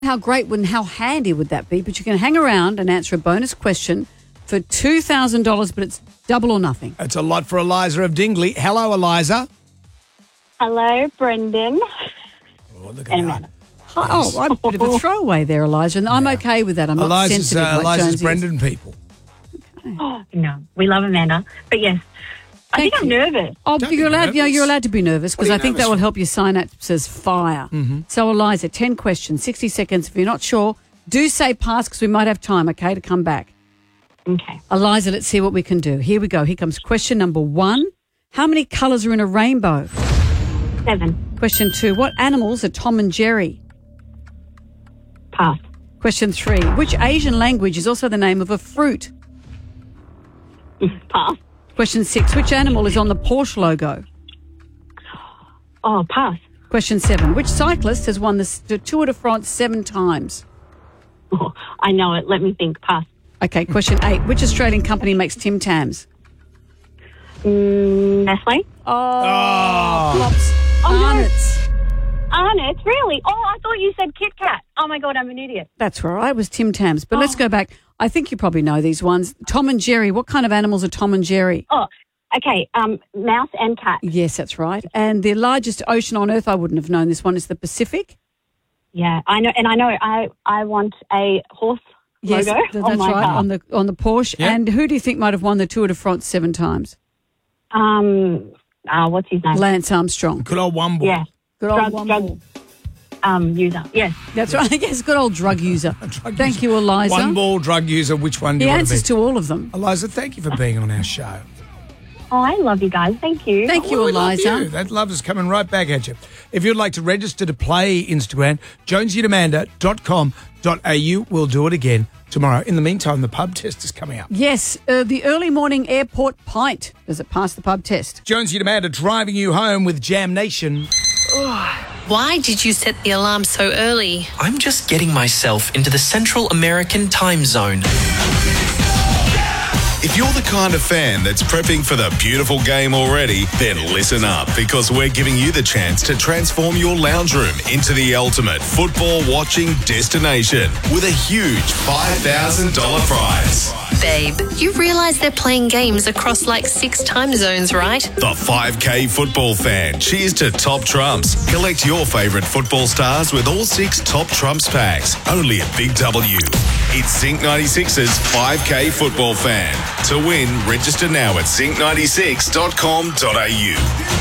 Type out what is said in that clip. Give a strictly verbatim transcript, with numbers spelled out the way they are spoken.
How great and how handy would that be? But you can hang around and answer a bonus question for two thousand dollars, but it's double or nothing. It's a lot for Eliza of Dingley. Hello, Eliza. Hello, Brendan. Oh, look at And that. Amanda. Oh, I'm a bit of a throwaway there, Eliza, and I'm okay with that. I'm not Eliza's, sensitive uh, like Eliza's Jonesy is. Brendan people. No, we love Amanda. But yes, I Thank think I'm you. nervous. Oh, Don't you're be allowed. Yeah, nervous. you're allowed to be nervous because What are I you think that nervous will for? help your synapses fire. Mm-hmm. So, Eliza, ten questions, sixty seconds. If you're not sure, do say pass because we might have time. Okay, to come back. Okay. Eliza, let's see what we can do. Here we go. Here comes question number one. How many colours are in a rainbow? Seven. Question two. What animals are Tom and Jerry? Pass. Question three. Which Asian language is also the name of a fruit? Pass. Question six. Which animal is on the Porsche logo? Oh, pass. Question seven. Which cyclist has won the, the Tour de France seven times? Oh, I know it. Let me think. Pass. Okay, question eight. Which Australian company makes Tim Tams? Mm, Nestle. Oh, flops. Oh, no. Arnott's. Arnott, really? Oh, I thought you said Kit Kat. Oh, my God, I'm an idiot. That's right. It was Tim Tams. But let's Oh. go back. I think you probably know these ones. Tom and Jerry. What kind of animals are Tom and Jerry? Oh, okay. Um, mouse and cat. Yes, that's right. And the largest ocean on Earth, I wouldn't have known this one, is the Pacific. Yeah, I know. And I know I, I want a horse Yes, logo th- on that's my right, car. on the on the Porsche. Yeah. And who do you think might have won the Tour de France seven times? Um, uh, what's his name? Lance Armstrong. Good old one ball. Yeah. Good old Drug- one drug- ball. Um, user. Yes. That's right. Yes, good old drug user. Drug Thank user. you, Eliza. One ball drug user. Which one do He you want answers to be? to all of them. Eliza, thank you for being on our show. Oh, I love you guys. Thank you. Thank you, Well, we love Eliza. you. That love is coming right back at you. If you'd like to register to play Instagram, jonesy and amanda dot com dot a u. We'll do it again tomorrow. In the meantime, the pub test is coming up. Yes, uh, the early morning airport pint. Does it pass the pub test? Jonesy and Amanda driving you home with Jam Nation. Why did you set the alarm so early? I'm just getting myself into the Central American time zone. If you're the kind of fan that's prepping for the beautiful game already, then listen up because we're giving you the chance to transform your lounge room into the ultimate football watching destination with a huge five thousand dollars prize. Babe, you realise they're playing games across like six time zones, right? The five K football fan. Cheers to Top Trumps. Collect your favourite football stars with all six Top Trumps packs. Only at Big W. It's Zinc ninety-six's five K football fan. To win, register now at zinc ninety-six dot com dot a u.